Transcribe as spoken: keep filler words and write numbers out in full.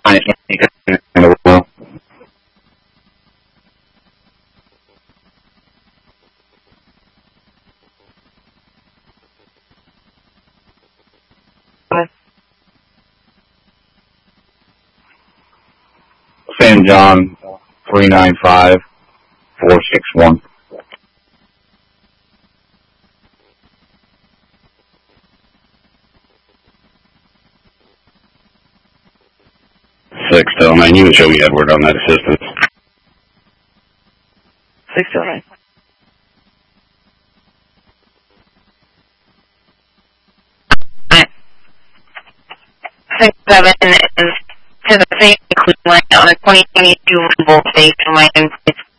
in the world. San John, three nine five, four six one. Six still, man. You can show me Edward on that assistance. Six still, right? Six seven is to the same Cleveland on a twenty twenty-two Volt station. My